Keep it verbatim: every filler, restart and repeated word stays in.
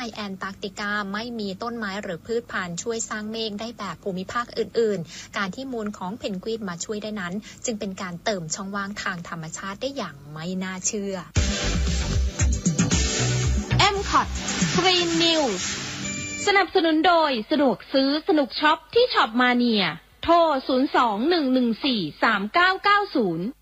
ในแอนตาร์กติกาไม่มีต้นไม้หรือพืชพันธุ์ช่วยสร้างเมฆได้แบบภูมิภาคอื่นๆการที่มูลของเพนกวินมาช่วยได้นั้นจึงเป็นการเติมช่องว่างทางธรรมชาติได้อย่างไม่น่าเชื่อเอ็ม คอท Green News สนับสนุนโดยสะดวกซื้อสนุกช็อปที่ช็อปมาเนียโทรศูนย์ สอง หนึ่ง หนึ่ง สี่ สาม เก้า เก้า ศูนย์